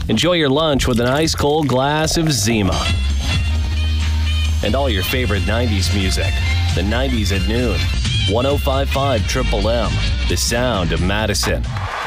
Enjoy your lunch with an ice cold glass of Zima. And all your favorite 90s music. The 90s at noon. 105.5 Triple M, the sound of Madison.